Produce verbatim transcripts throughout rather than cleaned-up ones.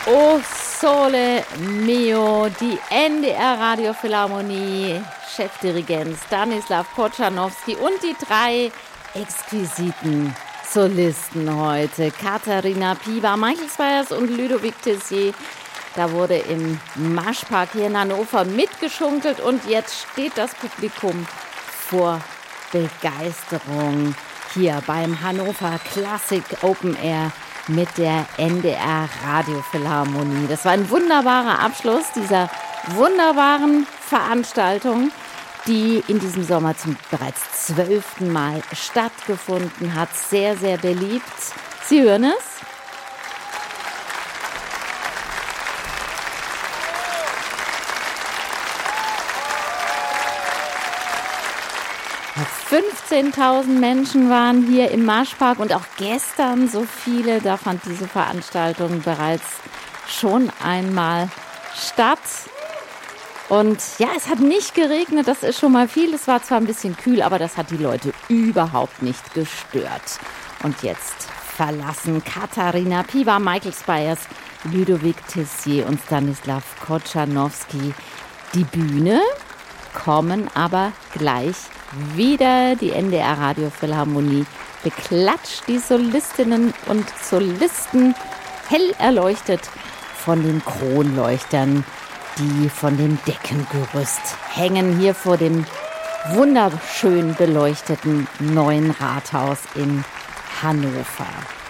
O Sole Mio, die N D R Radiophilharmonie, Chefdirigent Stanislav Kochanowski und die drei exquisiten Solisten heute. Katharina Piwa, Michael Spyers und Ludovic Tessier. Da wurde im Maschpark hier in Hannover mitgeschunkelt und jetzt steht das Publikum vor Begeisterung hier beim Hannover Classic Open Air mit der N D R Radiophilharmonie. Das war ein wunderbarer Abschluss dieser wunderbaren Veranstaltung, die in diesem Sommer zum bereits zwölften Mal stattgefunden hat. Sehr, sehr beliebt. Sie hören es? fünfzehntausend Menschen waren hier im Maschpark und auch gestern so viele. Da fand diese Veranstaltung bereits schon einmal statt. Und ja, es hat nicht geregnet, das ist schon mal viel. Es war zwar ein bisschen kühl, aber das hat die Leute überhaupt nicht gestört. Und jetzt verlassen Katharina Piwa, Michael Spyers, Ludovic Tessier und Stanislav Kochanowski die Bühne, kommen aber gleich wieder. Die N D R Radiophilharmonie beklatscht die Solistinnen und Solisten hell erleuchtet von den Kronleuchtern, die von dem Deckengerüst hängen, hier vor dem wunderschön beleuchteten neuen Rathaus in Hannover.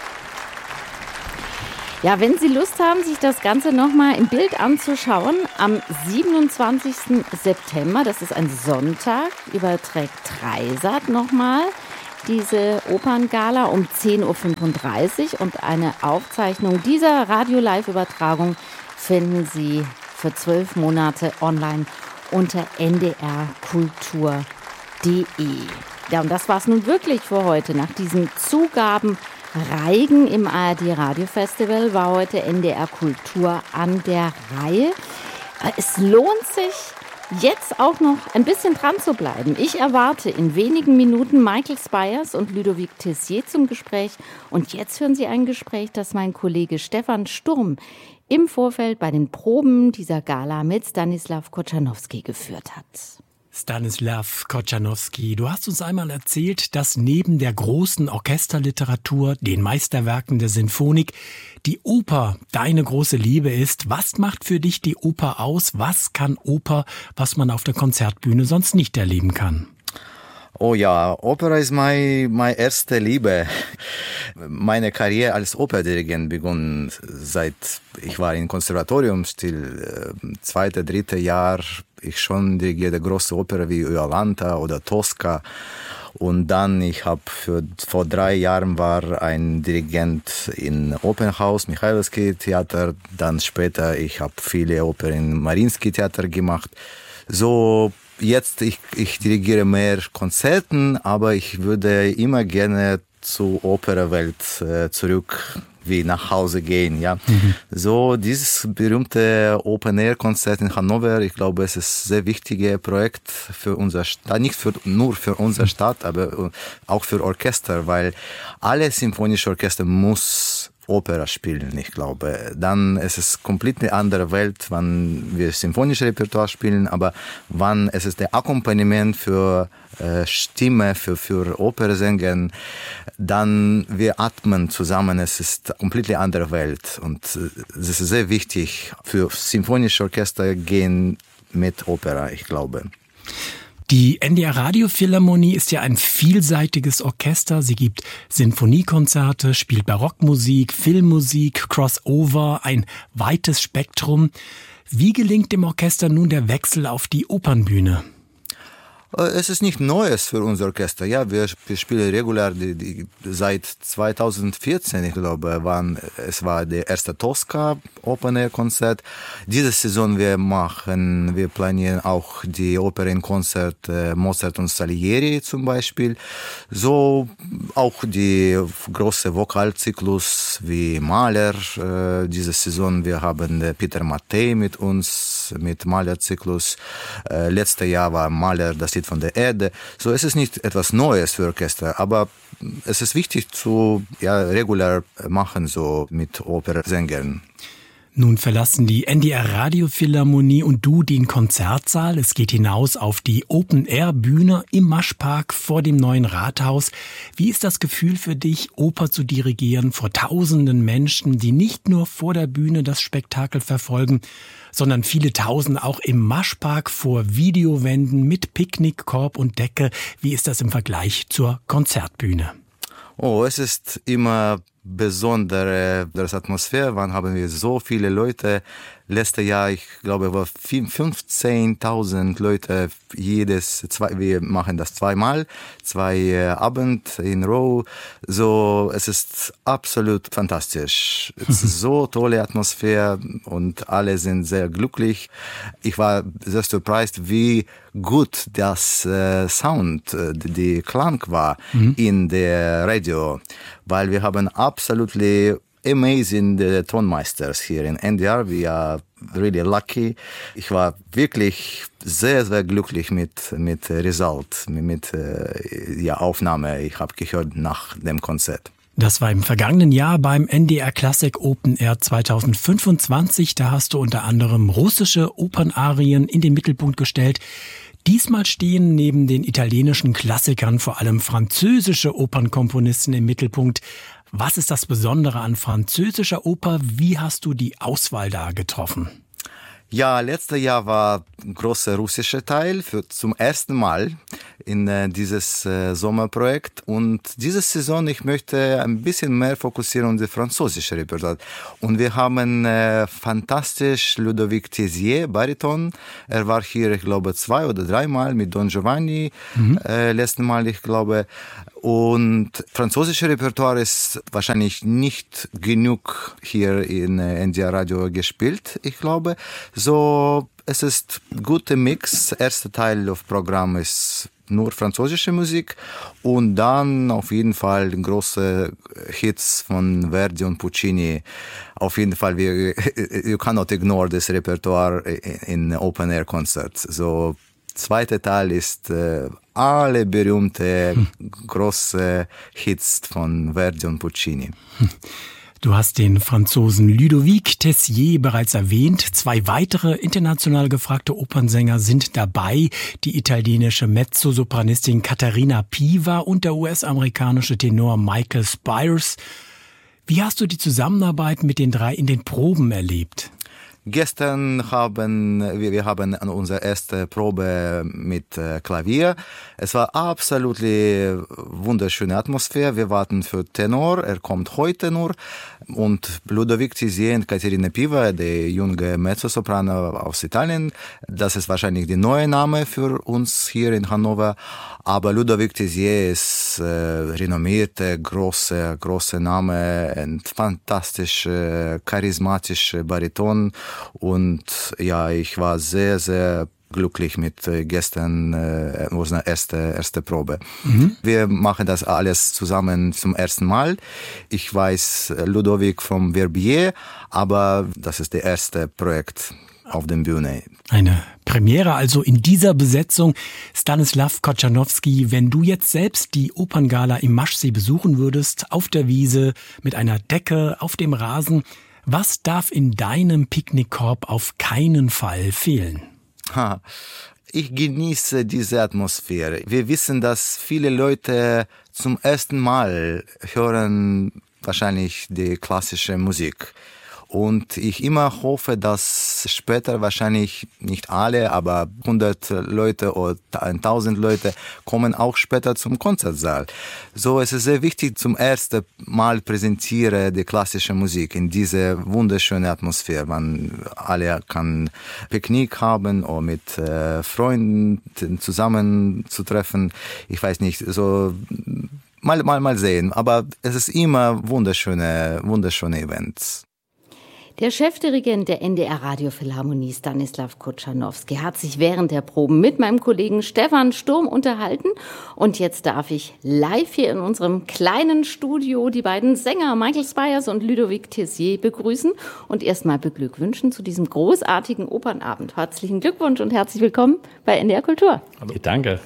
Ja, wenn Sie Lust haben, sich das Ganze nochmal im Bild anzuschauen, am siebenundzwanzigsten September, das ist ein Sonntag, überträgt Dreisat nochmal diese Operngala um zehn Uhr fünfunddreißig und eine Aufzeichnung dieser Radio-Live-Übertragung finden Sie für zwölf Monate online unter n d r kultur punkt d e. Ja, und das war's nun wirklich für heute. Nach diesen Zugaben Reigen im A R D Radiofestival war heute N D R Kultur an der Reihe. Es lohnt sich, jetzt auch noch ein bisschen dran zu bleiben. Ich erwarte in wenigen Minuten Michael Spyers und Ludovic Tessier zum Gespräch. Und jetzt hören Sie ein Gespräch, das mein Kollege Stefan Sturm im Vorfeld bei den Proben dieser Gala mit Stanislav Kochanowski geführt hat. Stanislav Kochanowski, du hast uns einmal erzählt, dass neben der großen Orchesterliteratur, den Meisterwerken der Sinfonik, die Oper deine große Liebe ist. Was macht für dich die Oper aus? Was kann Oper, was man auf der Konzertbühne sonst nicht erleben kann? Oh ja, Opera ist meine, meine erste Liebe. Meine Karriere als Operdirigent begann seit, ich war im Konservatorium, still äh, zweite, dritte Jahr. Ich schon dirigierte große Oper wie Iolanta oder Tosca. Und dann, ich habe für vor drei Jahren war ein Dirigent in Opernhaus, Michailowski Theater. Dann später, ich habe viele Opern in Mariinsky Theater gemacht. So, jetzt, ich, ich dirigiere mehr Konzerten, aber ich würde immer gerne zur Operwelt äh, zurück, wie nach Hause gehen, ja. Mhm. So, dieses berühmte Open-Air-Konzert in Hannover, ich glaube, es ist ein sehr wichtiges Projekt für unser Stadt, nicht für, nur für unsere Stadt, aber auch für Orchester, weil alle symphonische Orchester muss Opera spielen, ich glaube. Dann ist es komplett eine andere Welt, wenn wir symphonische Repertoire spielen, aber wann es ist der Akkompagnement für äh, Stimme, für, für Opernsänger, dann wir atmen zusammen, es ist eine komplett andere Welt. Und es ist sehr wichtig, für symphonische Orchester gehen mit Opera, ich glaube. Die N D R Radiophilharmonie ist ja ein vielseitiges Orchester. Sie gibt Sinfoniekonzerte, spielt Barockmusik, Filmmusik, Crossover, ein weites Spektrum. Wie gelingt dem Orchester nun der Wechsel auf die Opernbühne? Es ist nicht Neues für unser Orchester. Ja, wir, wir spielen regulär die, die, seit zweitausendvierzehn, ich glaube, waren, es war der erste Tosca Open Air Konzert. Diese Saison wir machen, wir planieren auch die Opernkonzert äh, Mozart und Salieri zum Beispiel. So auch die große Vokalzyklus wie Mahler. Äh, diese Saison wir haben äh, Peter Mattei mit uns, mit Mahler-Zyklus. Äh, letztes Jahr war Mahler das Lied von der Erde. So, es ist nicht etwas Neues für Orchester, aber es ist wichtig zu ja, regulär machen, so mit Opernsängern. Nun verlassen die N D R Radiophilharmonie und du den Konzertsaal. Es geht hinaus auf die Open-Air-Bühne im Maschpark vor dem neuen Rathaus. Wie ist das Gefühl für dich, Oper zu dirigieren vor tausenden Menschen, die nicht nur vor der Bühne das Spektakel verfolgen, sondern viele Tausend auch im Maschpark vor Videowänden mit Picknickkorb und Decke? Wie ist das im Vergleich zur Konzertbühne? Oh, es ist immer besondere Atmosphäre. Wann haben wir so viele Leute? Letztes Jahr, ich glaube, war fünfzehntausend Leute jedes, zwei, wir machen das zweimal, zwei äh, Abend in Row. So, es ist absolut fantastisch. Es ist so tolle Atmosphäre und alle sind sehr glücklich. Ich war sehr surprised, wie gut das äh, Sound, äh, die Klang war mhm. in der Radio, weil wir haben absolut amazing uh, Tonmeisters hier in N D R. We are really lucky. Ich war wirklich sehr, sehr glücklich mit mit Result, mit, mit uh, ja, Aufnahme. Ich habe gehört nach dem Konzert. Das war im vergangenen Jahr beim N D R Classic Open Air zwanzig fünfundzwanzig. Da hast du unter anderem russische Opernarien in den Mittelpunkt gestellt. Diesmal stehen neben den italienischen Klassikern vor allem französische Opernkomponisten im Mittelpunkt. Was ist das Besondere an französischer Oper? Wie hast du die Auswahl da getroffen? Ja, letztes Jahr war ein großer russischer Teil für zum ersten Mal in äh, dieses äh, Sommerprojekt. Und diese Saison, ich möchte ein bisschen mehr fokussieren auf die französische Repertoire. Und wir haben äh, fantastisch Ludovic Tessier, Bariton. Er war hier, ich glaube, zwei oder dreimal mit Don Giovanni, mhm. äh, letzten Mal, ich glaube. Und französische Repertoire ist wahrscheinlich nicht genug hier in äh, N D R Radio gespielt, ich glaube. So, es ist ein guter Mix. Erster Teil des Programms ist nur französische Musik und dann auf jeden Fall große Hits von Verdi und Puccini. Auf jeden Fall, wir, you cannot ignore this Repertoire in Open Air Concerts. So, zweiter Teil ist äh, alle berühmte hm. große Hits von Verdi und Puccini. Hm. Du hast den Franzosen Ludovic Tessier bereits erwähnt. Zwei weitere international gefragte Opernsänger sind dabei. Die italienische Mezzosopranistin Caterina Piva und der U S-amerikanische Tenor Michael Spires. Wie hast du die Zusammenarbeit mit den drei in den Proben erlebt? Gestern haben wir, wir haben unsere erste Probe mit äh, Klavier. Es war absolut wunderschöne Atmosphäre. Wir warten für Tenor. Er kommt heute nur. Und Ludovic Tessier und Caterina Piva, der junge Mezzosoprano aus Italien. Das ist wahrscheinlich der neue Name für uns hier in Hannover. Aber Ludovic Tessier ist äh, renommierte, große, große Name, ein fantastischer, charismatischer Bariton. Und ja, ich war sehr, sehr glücklich mit äh, gestern äh, unserer erste erste Probe. Mhm. Wir machen das alles zusammen zum ersten Mal. Ich weiß Ludovic vom Verbier, aber das ist das erste Projekt auf der Bühne. Eine Premiere also in dieser Besetzung. Stanislav Kochanowski, wenn du jetzt selbst die Operngala im Maschsee besuchen würdest, auf der Wiese, mit einer Decke, auf dem Rasen, was darf in deinem Picknickkorb auf keinen Fall fehlen? Ha, ich genieße diese Atmosphäre. Wir wissen, dass viele Leute zum ersten Mal hören wahrscheinlich die klassische Musik. Und ich immer hoffe, dass später wahrscheinlich nicht alle, aber hundert Leute oder tausend Leute kommen auch später zum Konzertsaal. So, es ist sehr wichtig, zum ersten Mal präsentiere die klassische Musik in diese wunderschöne Atmosphäre. Man alle kann Picknick haben oder mit äh, Freunden zusammen zu treffen. Ich weiß nicht, so mal mal mal sehen. Aber es ist immer wunderschöne, wunderschöne Events. Der Chefdirigent der N D R Radiophilharmonie, Stanislav Kochanowski, hat sich während der Proben mit meinem Kollegen Stefan Sturm unterhalten. Und jetzt darf ich live hier in unserem kleinen Studio die beiden Sänger Michael Spires und Ludovic Tessier begrüßen und erstmal beglückwünschen zu diesem großartigen Opernabend. Herzlichen Glückwunsch und herzlich willkommen bei N D R Kultur. Hallo. Danke.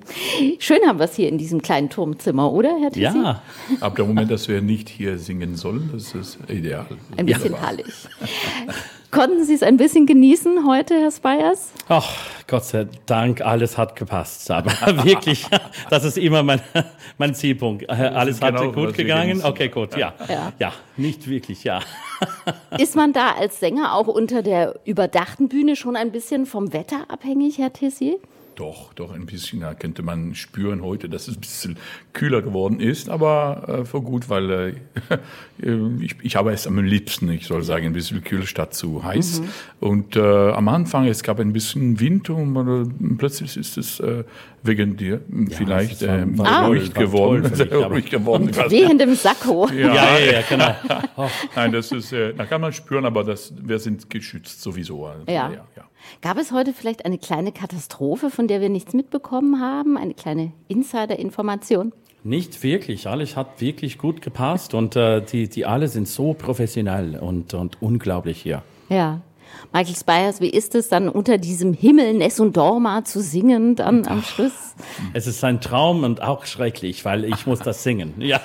Schön haben wir es hier in diesem kleinen Turmzimmer, oder, Herr Tessier? Ja, ab dem Moment, dass wir nicht hier singen sollen, das ist ideal. Ein bisschen hallig. Konnten Sie es ein bisschen genießen heute, Herr Speyers? Ach, Gott sei Dank, alles hat gepasst. Aber wirklich, das ist immer mein, mein Zielpunkt. Alles hat genau, gut gegangen? Okay, gut, ja. ja. Ja, nicht wirklich, ja. Ist man da als Sänger auch unter der überdachten Bühne schon ein bisschen vom Wetter abhängig, Herr Tessier? Doch, doch, ein bisschen. Da könnte man spüren heute, dass es ein bisschen kühler geworden ist, aber äh, für gut, weil äh, ich, ich habe es am liebsten, ich soll sagen, ein bisschen kühl statt zu heiß. Mhm. Und äh, am Anfang, es gab ein bisschen Wind und äh, plötzlich ist es äh, wegen dir ja, vielleicht äh, ah. ruhig geworden. Mich, ruhig geworden. Wehendem Sakko. Ja, ja, ja, genau. Oh. Nein, das ist, äh, da kann man spüren, aber das, wir sind geschützt sowieso. Also, ja. Ja, ja. Gab es heute vielleicht eine kleine Katastrophe, von der wir nichts mitbekommen haben? Eine kleine Insider-Information? Nicht wirklich. Alles hat wirklich gut gepasst und äh, die, die alle sind so professionell und, und unglaublich hier. Ja. Michael Speyers, wie ist es dann unter diesem Himmel Nessun Dorma zu singen dann am Schluss? Es ist ein Traum und auch schrecklich, weil ich muss das singen. Ja.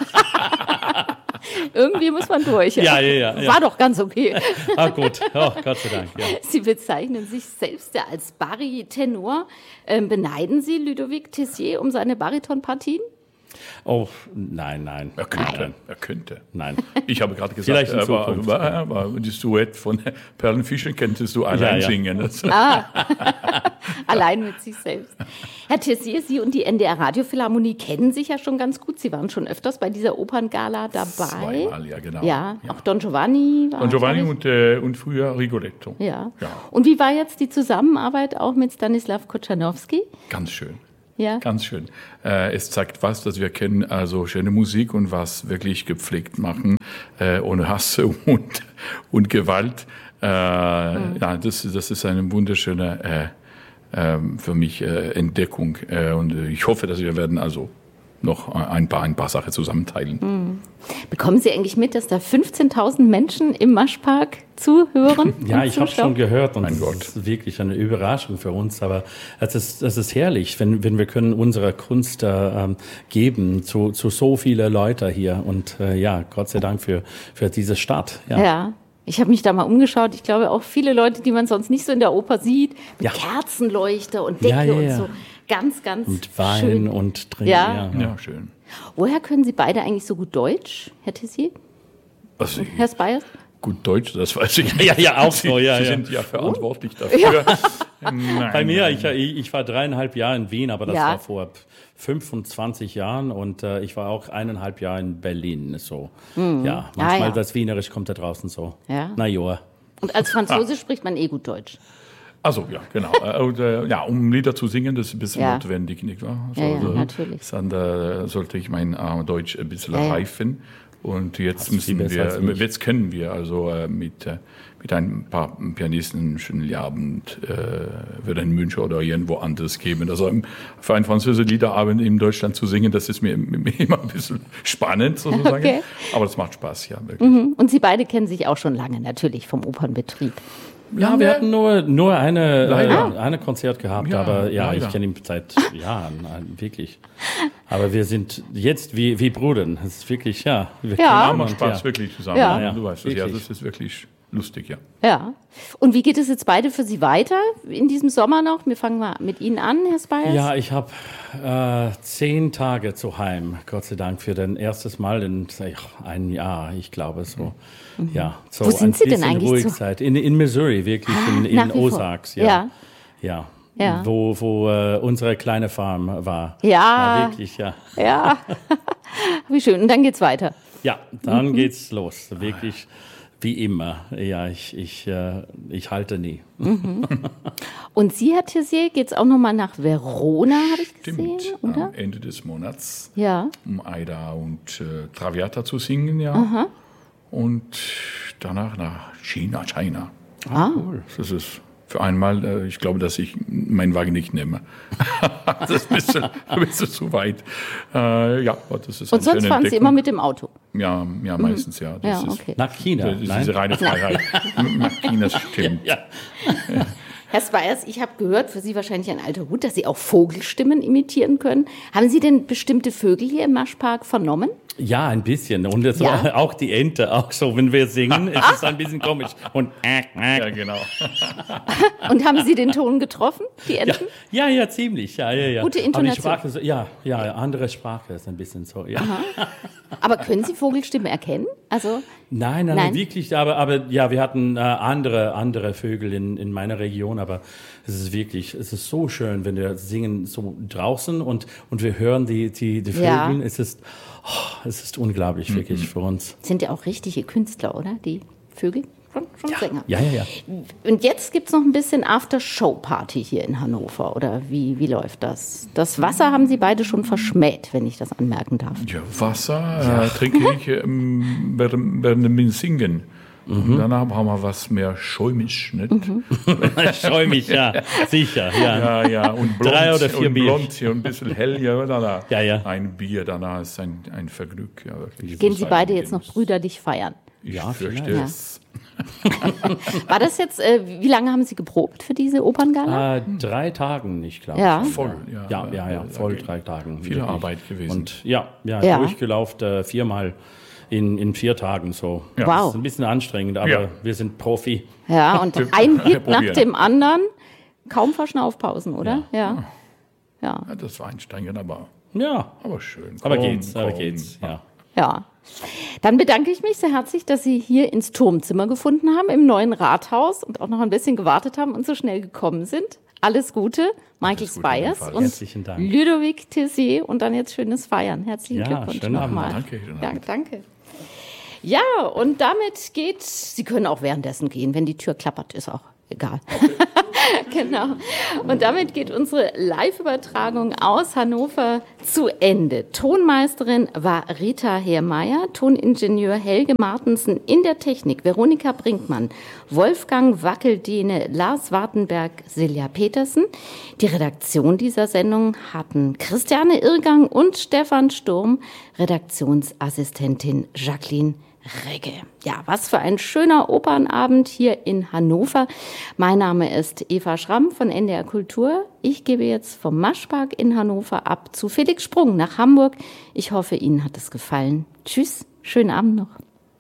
Irgendwie muss man durch. Ja, ja, ja, ja. War doch ganz okay. Ah, gut. Oh, Gott sei Dank. Ja. Sie bezeichnen sich selbst ja als Baritonor. Ähm, beneiden Sie Ludovic Tessier um seine Baritonpartien? Oh, nein, nein. Er könnte, nein. er könnte. Nein. Ich habe gerade gesagt, er war, war, war, das Duett von Perlenfischer könntest du allein ja, ja. singen. Ah. Allein mit sich selbst. Herr Tessier, Sie und die N D R Radiophilharmonie kennen sich ja schon ganz gut. Sie waren schon öfters bei dieser Operngala dabei. Zweimal, ja, genau. Ja, ja. Auch Don Giovanni war Don Giovanni und, äh, und früher Rigoletto. Ja. ja. Und wie war jetzt die Zusammenarbeit auch mit Stanislav Kochanowski? Ganz schön. Ja. Ganz schön. Äh, es zeigt was, dass wir kennen, also schöne Musik und was wirklich gepflegt machen, äh, ohne Hass und, und Gewalt. Äh, mhm. Ja, das, das ist eine wunderschöne, äh, äh, für mich, äh, Entdeckung. Äh, und ich hoffe, dass wir werden also noch ein paar, ein paar Sachen zusammenteilen. Mhm. Bekommen Sie eigentlich mit, dass da fünfzehntausend Menschen im Maschpark zuhören? Ja, ich habe schon gehört und mein das Gott. ist wirklich eine Überraschung für uns, aber es ist, es ist herrlich, wenn, wenn wir können unsere Kunst äh, geben zu, zu so vielen Leuten hier und äh, ja, Gott sei Dank für, für diese Stadt. Ja. ja. Ich habe mich da mal umgeschaut. Ich glaube, auch viele Leute, die man sonst nicht so in der Oper sieht, mit ja. Kerzenleuchter und Decke ja, ja, ja. und so. Ganz, ganz und Wein schön. Und Trinken. Ja. Ja. ja, schön. Woher können Sie beide eigentlich so gut Deutsch, Herr Tessier? Also, Herr Speyers? Gut Deutsch, das weiß ich. Ja, ja, auch so, ja. Sie ja. sind ja verantwortlich dafür. Ja. Nein, Bei mir, ich, ich war dreieinhalb Jahre in Wien, aber das ja. war vor fünfundzwanzig Jahren und äh, ich war auch eineinhalb Jahre in Berlin. So. Mhm. Ja, manchmal ah, ja. das Wienerisch kommt da draußen so. Ja. Na ja. Und als Franzose spricht man eh gut Deutsch. Also ja, genau. Und, äh, ja, um Lieder zu singen, das ist ein bisschen ja. notwendig, nicht wahr? Also, ja, ja, natürlich. Dann äh, sollte ich mein äh, Deutsch ein bisschen ja, ja. reifen. Und jetzt müssen wir, jetzt können wir also äh, mit, äh, mit ein paar Pianisten einen schönen Abend äh, wird in München oder irgendwo anders geben. Also für einen französischen Liederabend in Deutschland zu singen, das ist mir, mir immer ein bisschen spannend sozusagen. Okay. Aber das macht Spaß, ja, wirklich. Mhm. Und Sie beide kennen sich auch schon lange natürlich vom Opernbetrieb. Ja, wir hatten nur, nur eine, äh, eine Konzert gehabt, ja, aber ja, leider. Ich kenne ihn seit Jahren, wirklich. Aber wir sind jetzt wie, wie Brüder. Das ist wirklich, ja. Wir ja. machen Spaß ja. wirklich zusammen. Ja. Ja. Du weißt es, ja, das ist wirklich lustig, ja. Ja. Und wie geht es jetzt beide für Sie weiter in diesem Sommer noch? Wir fangen mal mit Ihnen an, Herr Speyers. Ja, ich habe äh, zehn Tage zu Heim, Gott sei Dank, für den erstes Mal in ach, ein Jahr, ich glaube so. Mhm. Ja, so wo sind Sie denn eigentlich? Zeit. In, in Missouri, wirklich, ah, in, in Ozarks. Ja. ja. ja. Ja. Wo, wo äh, unsere kleine Farm war. Ja. ja wirklich, ja. Ja. Wie schön. Und dann geht's weiter. Ja, dann mhm. geht's los. Wirklich. Wie immer, ja, ich, ich, äh, ich halte nie. Mhm. Und Sie, Herr Tessier, geht es auch nochmal nach Verona, habe ich gesehen, Stimmt, oder? am Ende des Monats, ja. um Aida und äh, Traviata zu singen, ja. Aha. Und danach nach China, China. Ah, cool. Das ist für einmal, äh, ich glaube, dass ich meinen Wagen nicht nehme. Das ist ein bisschen, ein bisschen zu weit. Äh, ja, das ist und sonst fahren Sie immer mit dem Auto? Ja, ja meistens, ja. Das ja okay. ist, nach China? Das ist Nein? diese reine Freiheit. Nach China, stimmt. Ja. Ja. Herr Speyers, ich habe gehört, für Sie wahrscheinlich ein alter Hut, dass Sie auch Vogelstimmen imitieren können. Haben Sie denn bestimmte Vögel hier im Maschpark vernommen? Ja, ein bisschen. Und es Ja? war auch die Ente, auch so, wenn wir singen, ist es ein bisschen komisch. Und äh, äh. Ja, genau. Und haben Sie den Ton getroffen, die Ja, Enten? ja, ja, ziemlich. Ja, ja, ja. Gute Aber Intonation. die Sprache, so- ja, ja, andere Sprache ist ein bisschen so. Ja. Aber können Sie Vogelstimmen erkennen? Also, Nein, nein, Nein? wirklich. Aber, aber ja, wir hatten äh, andere, andere Vögel in, in meiner Region. Aber es ist wirklich, es ist so schön, wenn wir singen so draußen und und wir hören die die, die Vögel. Ja. Es ist, oh, es ist unglaublich wirklich für uns. sind ja auch richtige Künstler, oder? Die Vögel? Schon, schon Sänger. Ja, ja, ja. Und jetzt gibt es noch ein bisschen After-Show-Party hier in Hannover, oder wie, wie läuft das? Das Wasser haben Sie beide schon verschmäht, wenn ich das anmerken darf. Ja, Wasser äh, trinke ich ähm, während, während dem Singen. Und danach haben wir was mehr schäumisch, nicht? Ich freue mich, ja, sicher, ja. Ja, ja, und blond, Drei oder vier und Bier. blond hier, ein bisschen hell, ja, danach. Ja, ja. Ein Bier, danach ist ein, ein Vergnügen. Ja, wirklich. Gehen Sie beide jetzt noch brüderlich feiern? Ich Ja, fürchte vielleicht. es. War das jetzt, äh, wie lange haben Sie geprobt für diese Operngala? Äh, drei Tagen, ich glaube. Ja. Voll, ja. Ja, ja, ja, voll okay. drei Tagen. Viel wirklich. Arbeit gewesen. Und ja, ja, Ja. durchgelaufen äh, viermal in, in vier Tagen so. Ja. Wow. Das ist ein bisschen anstrengend, aber Ja. wir sind Profi. Ja, und ein Hit nach probieren. dem anderen, kaum Verschnaufpausen, oder? Ja. Ja. Ja, das war anstrengend, aber, Ja, aber schön. aber Komm, geht's, aber komm. geht's, ja. Ja. Dann bedanke ich mich sehr herzlich, dass Sie hier ins Turmzimmer gefunden haben, im neuen Rathaus und auch noch ein bisschen gewartet haben und so schnell gekommen sind. Alles Gute, Michael Gute Spires jedenfalls. und Herzlichen Dank. Ludovic Tessier und dann jetzt schönes Feiern. Herzlichen Ja, Glückwunsch schönen Abend. nochmal. Danke, schönen Ja, Abend. danke. Ja, und damit geht, Sie können auch währenddessen gehen, wenn die Tür klappert, ist auch egal. Genau. Und damit geht unsere Live-Übertragung aus Hannover zu Ende. Tonmeisterin war Rita Heermeier, Toningenieur Helge Martensen, in der Technik Veronika Brinkmann, Wolfgang Wackeldehne, Lars Wartenberg, Silja Petersen. Die Redaktion dieser Sendung hatten Christiane Irrgang und Stefan Sturm, Redaktionsassistentin Jacqueline Regge. Ja, was für ein schöner Opernabend hier in Hannover. Mein Name ist Eva Schramm von N D R Kultur. Ich gebe jetzt vom Maschpark in Hannover ab zu Felix Sprung nach Hamburg. Ich hoffe, Ihnen hat es gefallen. Tschüss, schönen Abend noch.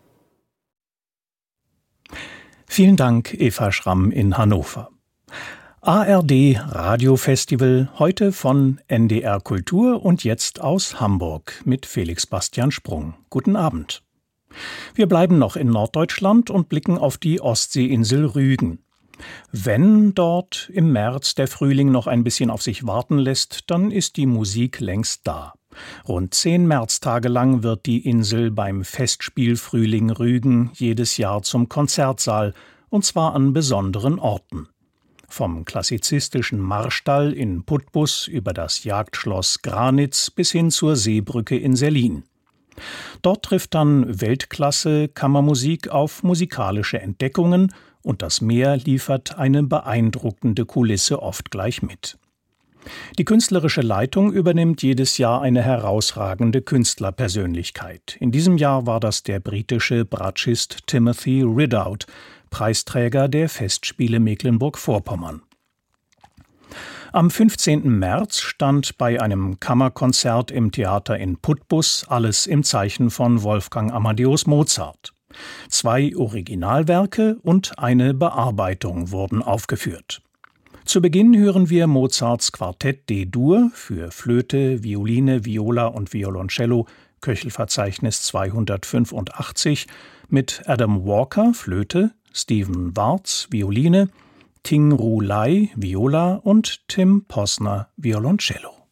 Vielen Dank, Eva Schramm in Hannover. A R D Radiofestival, heute von N D R Kultur und jetzt aus Hamburg mit Felix Bastian Sprung. Guten Abend. Wir bleiben noch in Norddeutschland und blicken auf die Ostseeinsel Rügen. Wenn dort im März der Frühling noch ein bisschen auf sich warten lässt, dann ist die Musik längst da. Rund zehn Märztage lang wird die Insel beim Festspiel Frühling Rügen jedes Jahr zum Konzertsaal, und zwar an besonderen Orten. Vom klassizistischen Marstall in Putbus über das Jagdschloss Granitz bis hin zur Seebrücke in Sellin. Dort trifft dann Weltklasse-Kammermusik auf musikalische Entdeckungen und das Meer liefert eine beeindruckende Kulisse oft gleich mit. Die künstlerische Leitung übernimmt jedes Jahr eine herausragende Künstlerpersönlichkeit. In diesem Jahr war das der britische Bratschist Timothy Ridout, Preisträger der Festspiele Mecklenburg-Vorpommern. Am fünfzehnten März stand bei einem Kammerkonzert im Theater in Putbus alles im Zeichen von Wolfgang Amadeus Mozart. Zwei Originalwerke und eine Bearbeitung wurden aufgeführt. Zu Beginn hören wir Mozarts Quartett D-Dur für Flöte, Violine, Viola und Violoncello, Köchelverzeichnis zweihundertfünfundachtzig, mit Adam Walker, Flöte, Stephen Wartz, Violine, Ting Ru Lai, Viola und Tim Posner, Violoncello.